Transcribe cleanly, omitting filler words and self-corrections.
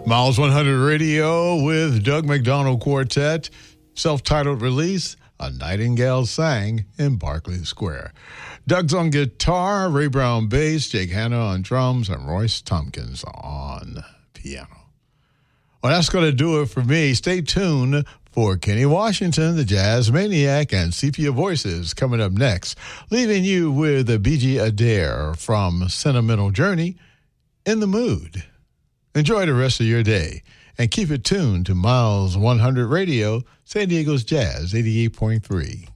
Miles 100 Radio with Doug McDonald Quartet, self-titled release, A Nightingale Sang in Berkeley Square. Doug's on guitar, Ray Brown bass, Jake Hanna on drums, and Royce Tompkins on piano. Well, that's going to do it for me. Stay tuned for Kenny Washington, the Jazz Maniac, and Sepia Voices coming up next, leaving you with a B.G. Adair from Sentimental Journey, In the Mood. Enjoy the rest of your day and keep it tuned to Miles 100 Radio, San Diego's Jazz 88.3.